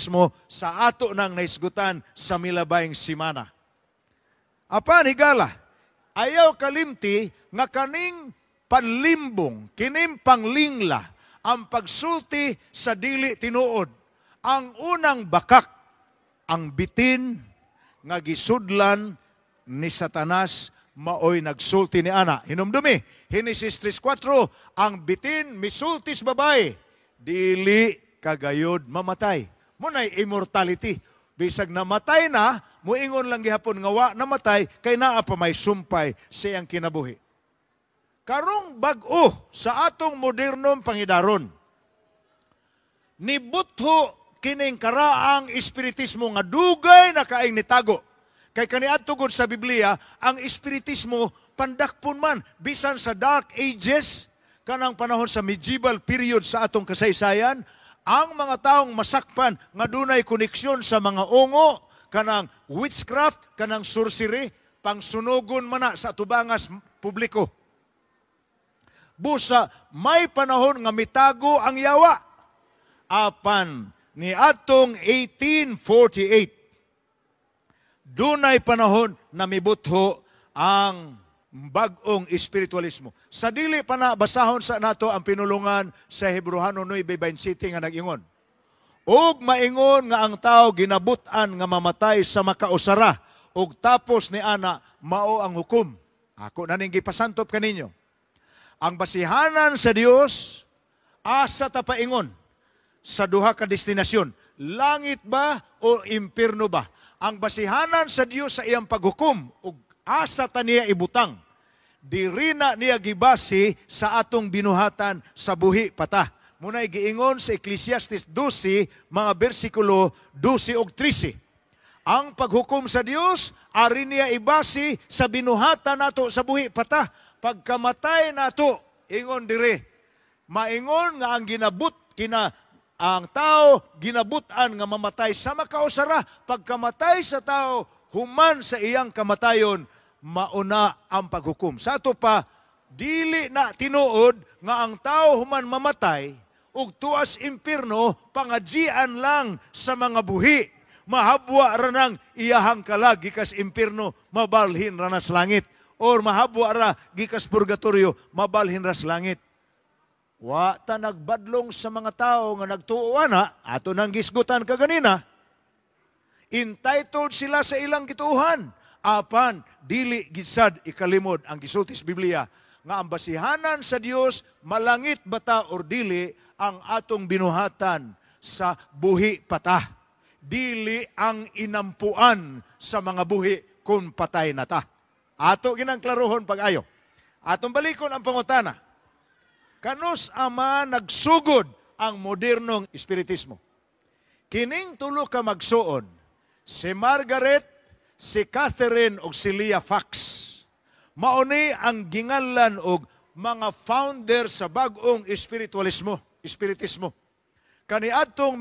espiritismo sa ato nang naisgutan sa milabayng simana. Apan higala, ayaw kalimti nga kaning panlimbong, kining panglingla, ang pagsulti sa dili tinuod. Ang unang bakak, ang bitin nga gisudlan ni Satanas maoy nagsulti ni ana. Hinumdumi, Genesis 3:4, ang bitin misultis babae, dili kagayod mamatay. Munay immortality. Bisag namatay na, muingon lang gihapon nga wa namatay, kay naa pa may sumpay siyang kinabuhi. Karong bag-o sa atong modernong pangidaron, nibutho kining karaang espiritismo nga dugay na kaayong nitago. Kay kaniadto gud sa Biblia, ang espiritismo pandakpon man bisan sa Dark Ages, kanang panahon sa medieval period sa atong kasaysayan, ang mga taong masakpan nga dunay koneksyon sa mga ungo, kanang witchcraft, kanang sorcery, pangsunugon man na sa tubangas publiko. Busa, may panahon nga mitago ang yawa. Apan, ni atong 1848, dunay panahon na mibutho ang bag-ong espiritualismo. Sa dili pa na basahon sa nato ang pinulungan sa Hebreano 9:27 nga nag-ingon. Og maingon nga ang tao ginabutan nga mamatay sa makausara, og tapos ni ana mao ang hukom. Ako na ning gipasantop kaninyo. Ang basihanan sa Dios asa ta paingon sa duha ka destinasyon, langit ba o impierno ba? Ang basihanan sa Dios sa iyang paghukom ug asa ta niya ibutang, diri na niya gibasi sa atong binuhatan sa buhi pata. Munay giingon sa Ecclesiastes 12, mga bersikulo 12 ug 13. Ang paghukom sa Dios, ari niya ibasi sa binuhatan nato sa buhi pata. Pagkamatay nato, ingon diri, maingon nga ang ang tao ginabutan nga mamatay sa makausara. Pagkamatay sa tao, human sa iyang kamatayon, mauna ang paghukom. Sa ato pa, dili na tinuod nga ang tao human mamatay ug tuas impierno, pangadjian lang sa mga buhi. Mahabwa ra nang iyahang kalag gikas impierno, mabalhin ra nas langit. Or mahabwa ra gikas purgatorio, mabalhin ra sa langit. Wa ta nagbadlong sa mga tao nga nagtuo ana, ato nang gisgutan kaganina. Entitled sila sa ilang gituuhan. Apan, dili gisad ikalimod ang gisultis Biblia nga ang basihanan sa Dios malangit bata or dili ang atong binuhatan sa buhi pata. Dili ang inampuan sa mga buhi kung patay na ta. Ato ginang klaruhon pag-ayo. Atong balikon ang pangutana. Kanus ama nagsugod ang modernong espiritismo? Kining tulo ka magsuon, si Margaret, si Catherine o si Leah Fox. Mauni ang gingalan og mga founder sa bag-ong espiritismo. Kaniadtong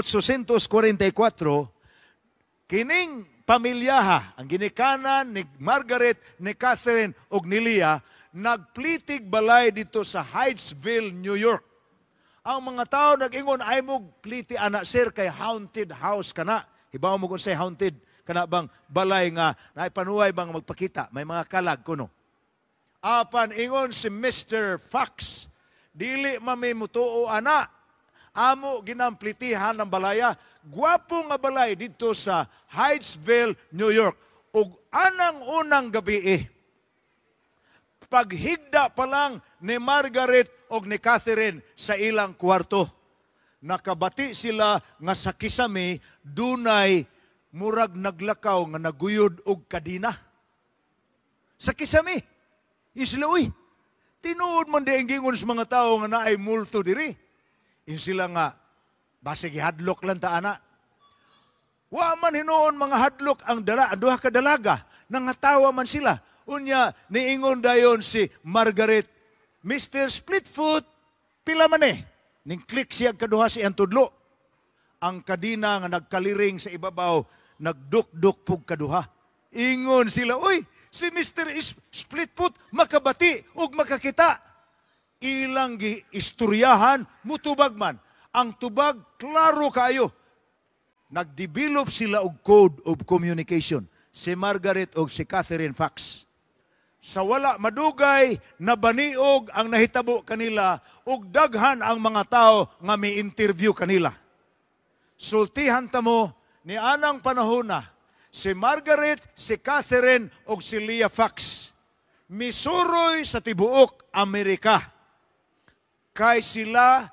1844, kining pamilyaha, ang ginikanan ni Margaret, ni Catherine o ni Leah, nagplitig balay dito sa Hydesville, New York. Ang mga tao nag-ingon, ay mo pliti anak sir kay haunted house ka na. Hibaw mo kung say haunted, kana bang balay nga, naipanuhay bang magpakita, may mga kalag kuno. Apan ingon si Mr. Fox, dili mamimutuo ana, amo ginamplitihan ng balaya, gwapo nga balay dito sa Hydesville, New York. Ug anang unang gabi paghigda pa lang ni Margaret o ni Catherine sa ilang kwarto, nakabati sila nga sa kisame dunay murag naglakaw nga naguyod og kadina. Sa kisame. Isla, uy, tinuod man di ang gingon sa mga tao nga naay multo diri. Sila nga, base gihadlok lang ta ana. Wa man hinuon mga hadlok ang duha ka dalaga, nangatawa man sila. Unya, niingon dayon si Margaret, Mr. Splitfoot, pila man ning click siya kaduha siyang tudlo. Ang kadina nga nagkaliring sa ibabaw, nagduk-duk pug kaduha. Ingon sila, uy, si Mr. Splitfoot makabati ug makakita. Ilang giistoryahan, mutubag man. Ang tubag, klaro kayo. nagdevelop sila og code of communication, si Margaret o si Catherine Fox. Sa wala madugay na baniog ang nahitabo kanila ug daghan ang mga tao nga may interview kanila. Sultihan ta mo ni anang panahon na si Margaret, si Catherine o si Leah Fox misuroy sa tibuok Amerika. Kay sila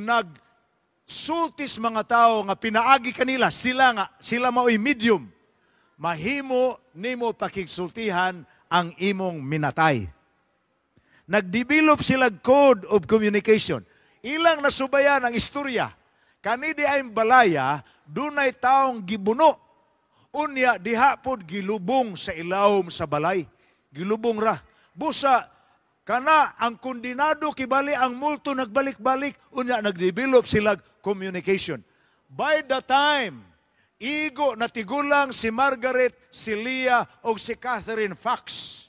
nagsultis mga tao nga pinaagi kanila, sila mao'y medium. Mahimo nimo pakigsultihan ang imong minatay. Nagdevelop sila code of communication. Ilang nasubayan ang istorya. Kani di ay balaya, dunay taong gibuno. Unya diha pod gilubong sa ilawom sa balay. Gilubong ra. Busa kana ang kondinado kibali ang multo nagbalik-balik, unya nagdevelop sila communication. By the time igo natigulang si Margaret, si Leah o si Catherine Fox,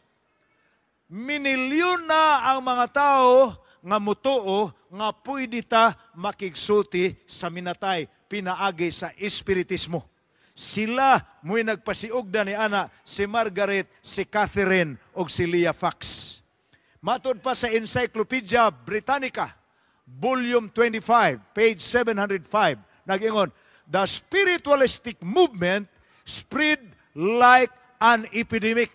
minilyon na ang mga tao nga mutuo nga pwede ta makigsulti sa minatay pinaagi sa espiritismo. Sila mo'y nagpasiugda ni ana si Margaret, si Catherine o si Leah Fox. Matod pa sa Encyclopedia Britannica, Volume 25, page 705, nag-ingon, the spiritualistic movement spread like an epidemic.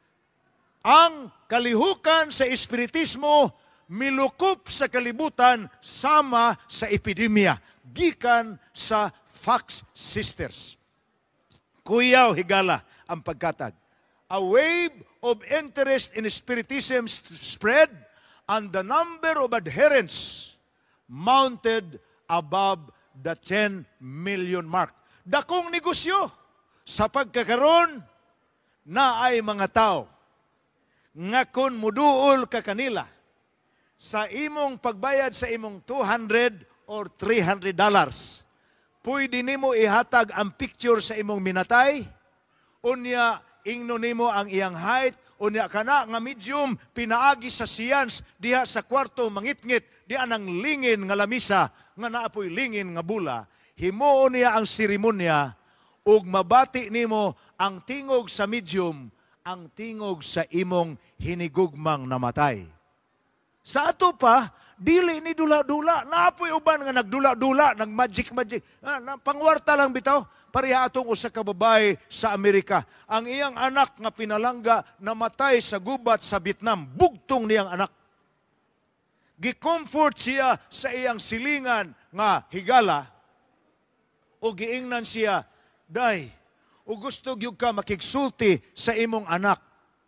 Ang kalihukan sa espiritismo milukop sa kalibutan sama sa epidemya, gikan sa Fox Sisters. Kuyaw higala ang pagkatag. A wave of interest in spiritism spread, and the number of adherents mounted above the 10 million mark. Dakong negosyo sa pagkakaroon na ay mga tao nga kun muduol ka kanila sa imong pagbayad sa imong $200 or $300, pwede nimo ihatag ang picture sa imong minatay, unya ingno nimo ang iyang height, unya kana nga medium pinaagi sa science diha sa kwarto mangitngit diha nang lingin nga lamisa nga naapoy lingin nga bula, himuon niya ang seremonya ug mabati nimo ang tingog sa medium, ang tingog sa imong hinigugmang namatay. Sa ato pa, dili ni dula-dula. Naapoy uban nga nagdula-dula, nag-magic-magic. Pangwarta lang bitaw. Pareha atong usa ka babae sa Amerika. Ang iyang anak nga pinalangga namatay sa gubat sa Vietnam. Bugtong niyang anak. Gi-comfort siya sa iyang silingan nga higala o giingnan siya, day, o gusto gyud ka makigsulti sa imong anak.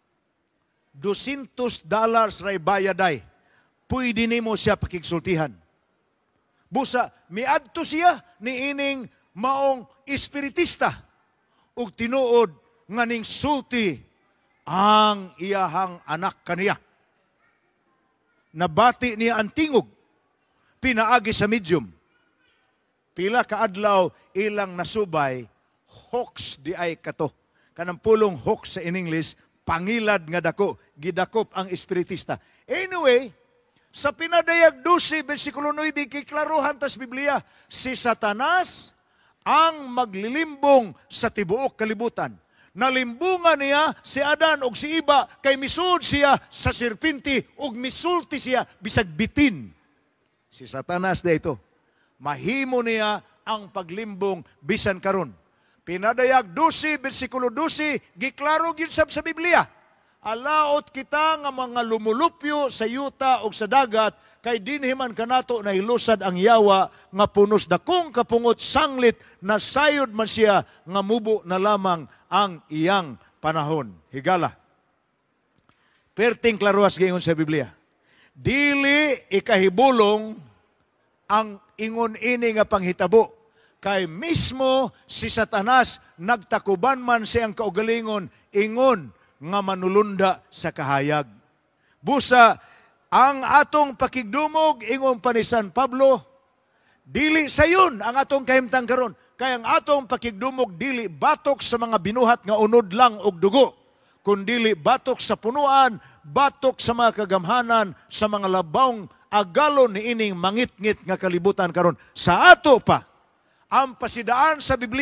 $200 ray bayaday. Pwede nimo siya pakigsultihan. Busa, miadto siya ni ining maong espiritista ug tinuod nga ning sulti ang iyahang anak kaniya. Nabati niya ang tingog, pinaagi sa medium. Pila ka adlaw ilang nasubay, hoax di ay kato. Kanang pulong hoax sa in English, pangilad nga dako, gidakop ang espiritista. Anyway, sa pinadayag 12, versikulo 9, kiklaruhan tas Biblia, si Satanas ang maglilimbong sa tibuok kalibutan. Nalimbungan niya si Adan og si Iba, kay misud siya sa serpenti og misulti siya bisag bitin. Si Satanas da ito. Mahimo niya ang paglimbong bisan karon. Pinadayag 12, versikulo 12, giklaro gyud sa Biblia. Alaot kita nga mga lumulupyo sa yuta o sa dagat, kay dinhiman kanato na ilusad ang yawa nga punos dakong kapungot sanglit na sayod man siya nga mubo na lamang ang iyang panahon. Higala. Perting klaruas gayon sa Biblia. Dili ikahibulong ang ingon ini nga panghitabo, kay mismo si Satanas nagtakuban man siyang kaugalingon ingon nga manulunda sa kahayag. Busa, ang atong pakigdumog, ingon pa ni San Pablo, dili sayon ang atong kahimtang karon. Kaya ang atong pakigdumog, dili batok sa mga binuhat nga unod lang og dugo, kundili batok sa punuan, batok sa mga kagamhanan, sa mga labawng agalon ni ining mangitngit nga kalibutan karon. Sa ato pa, ang pasidaan sa Biblia,